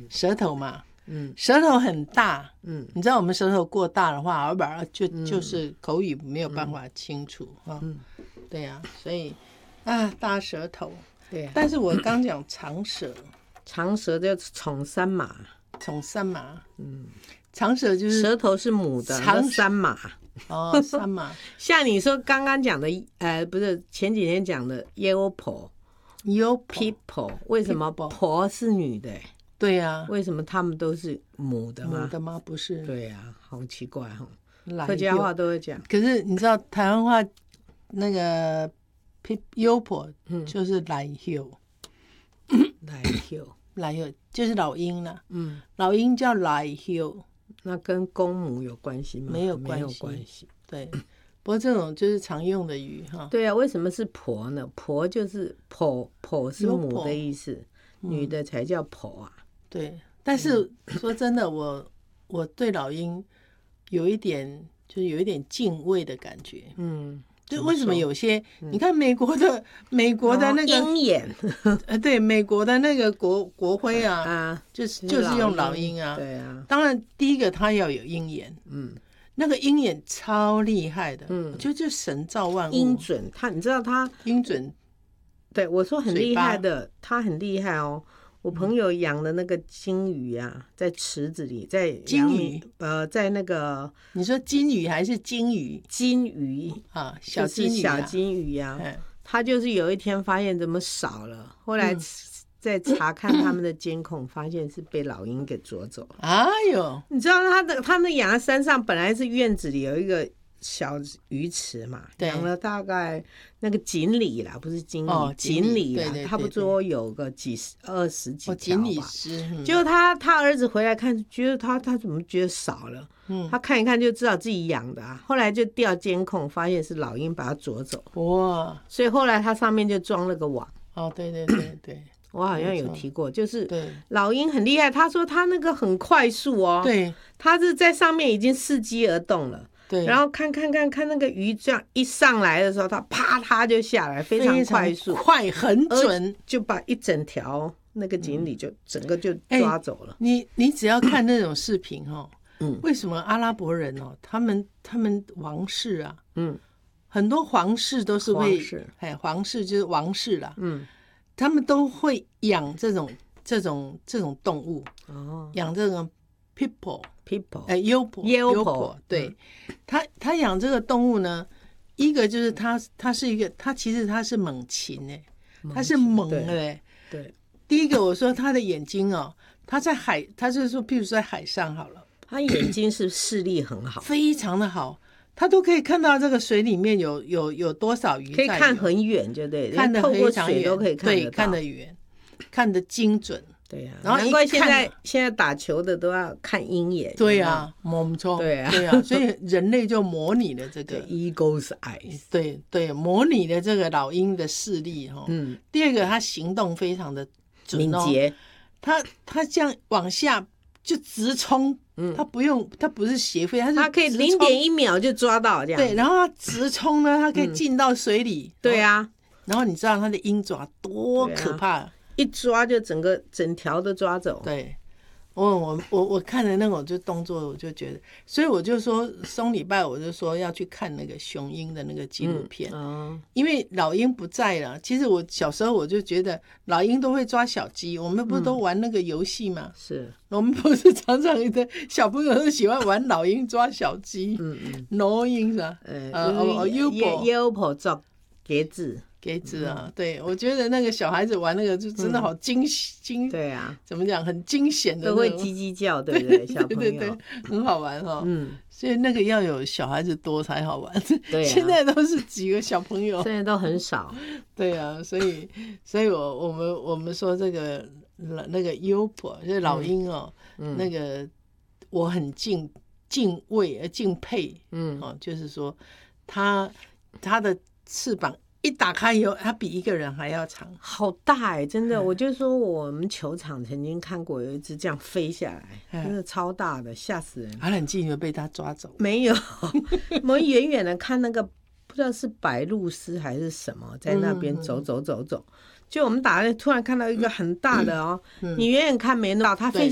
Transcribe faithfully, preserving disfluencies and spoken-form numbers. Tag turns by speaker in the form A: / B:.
A: 舌头嘛，嗯，舌头很大，嗯，你知道我们舌头过大的话，而把就、嗯、就是口语没有办法清楚哈、嗯哦，对呀、啊，所以啊，大舌头，对、啊，但是我刚讲长舌，
B: 长舌叫宠三马，
A: 宠三马，嗯，长舌就是
B: 舌头是母的，长三马。
A: 哦，三马，
B: 像你说刚刚讲的，呃，不是前几天讲的 Yopo People， 为什么婆是女的？
A: 对呀、啊，
B: 为什么他们都是母的吗？
A: 母的吗？不是。
B: 对呀、啊，好奇怪哈、哦。客家话都会讲，
A: 可是你知道台湾话那个 Yopo 就是来休，
B: 来休，
A: 来休就是老鹰啦。嗯，老鹰叫来休。
B: 那跟公母有关系吗？
A: 没有关系，
B: 没有关系。
A: 对，不过这种就是常用的语哈。
B: 对啊，为什么是婆呢？婆就是婆，婆是母的意思，嗯、女的才叫婆啊。
A: 对，但是说真的，我我对老鹰有一点，就是有一点敬畏的感觉。嗯。就为什么有些、嗯、你看美国的美国的那个
B: 鹰眼，
A: 呃，对，美国的那个国国徽啊，啊就是就是用老鹰啊，
B: 对啊。
A: 当然，第一个它要有鹰眼，嗯，那个鹰眼超厉害的，嗯，就就神造万物，
B: 鹰准，它你知道它
A: 鹰准，
B: 对我说很厉害的，它很厉害哦。我朋友养的那个金鱼啊，在池子里，在
A: 金鱼，
B: 呃，在那个
A: 你说金鱼还是金鱼？
B: 金鱼
A: 啊，小金鱼、
B: 啊，小金鱼啊，他就是有一天发现怎么少了，后来再查看他们的监控，发现是被老鹰给捉走了。
A: 哎呦，
B: 你知道他的他们养在山上，本来是院子里有一个小鱼池嘛，养了大概那个锦鲤啦，不是金鲤，哦、锦鲤啦，差不多有个几十二十几条吧。
A: 嗯、
B: 结果他他儿子回来看，觉得他他怎么觉得少了？嗯，他看一看就知道自己养的啊。后来就调监控，发现是老鹰把它捉走。哇！所以后来他上面就装了个网。
A: 哦，对对对对。
B: 我好像有提过，就是老鹰很厉害。他说他那个很快速哦，
A: 对，
B: 他是在上面已经伺机而动了。对，然后看看看看那个鱼这样一上来的时候，它啪它就下来，非常快速，
A: 快很准，
B: 就把一整条那个锦鲤就、嗯、整个就抓走了。
A: 欸、你你只要看那种视频哦，嗯，为什么阿拉伯人哦，他们他们王室啊，嗯，很多皇室都是会，哎，皇室就是王室啦，嗯，他们都会养这种这种这种动物，哦，养这种 people。
B: people，
A: 哎 ，Yopo Yopo， 对，嗯、他他养这个动物呢，一个就是他他是一个，他其实他是猛禽哎，他是猛的哎，
B: 对，
A: 第一个我说他的眼睛哦，他在海，他就是说，譬如说在海上好了，
B: 他眼睛是视力很好，
A: 非常的好，他都可以看到这个水里面有有有多少鱼，
B: 可以看很远，就对，
A: 看得非常远，
B: 都可以看得到，
A: 对，看得远，看得精准。
B: 对呀、啊，然后难怪现在现在打球的都要看鹰眼。
A: 对呀、啊，没错。对呀、啊，对呀、啊，所以人类就模拟了这个
B: eagle's eyes。
A: 对对，模拟了这个老鹰的视力哈。嗯。第二个，它行动非常的准哦，
B: 敏捷。
A: 它它这样往下就直冲，嗯，它不用，它不是斜飞，它是
B: 它可以零点一秒就抓到这样。
A: 对，然后它直冲呢，它可以进到水里。
B: 嗯、对啊，
A: 然後你知道它的鹰爪多可怕。
B: 一抓就整个整条都抓走。
A: 对，我我我我看了那种就动作，我就觉得，所以我就说松礼拜我就说要去看那个雄鹰的那个纪录片，嗯哦、因为老鹰不在了。其实我小时候我就觉得老鹰都会抓小鸡，我们不是都玩那个游戏吗？
B: 是、
A: 嗯，我们不是常常的小朋友都喜欢玩老鹰抓小鸡，嗯嗯，老鹰是吧？
B: 呃呃 ，Yopo 抓鸽子。
A: 给子啊，对，我觉得那个小孩子玩那个就真的好惊惊、嗯，
B: 对啊，
A: 怎么讲，很惊险的，
B: 都会叽叽叫，对不对？小朋友，
A: 对对对，很好玩哈、哦。嗯，所以那个要有小孩子多才好玩。
B: 对、啊，
A: 现在都是几个小朋友，
B: 现在都很少。
A: 对啊，所以，所以我我们我们说这个那个 Yopo 就是老鹰哦，嗯、那个我很敬敬畏而敬佩，嗯，哦，就是说它它的翅膀。一打开以后，它比一个人还要长，
B: 好大哎、欸！真的，嗯、我就说我们球场曾经看过有一只这样飞下来，嗯、真的超大的，吓死人！
A: 它很近就被它抓走，
B: 没有，我们远远的看那个不知道是白鹭鸶还是什么，在那边走走走走，就我们打突然看到一个很大的哦，嗯、你远远看没弄到，它飞。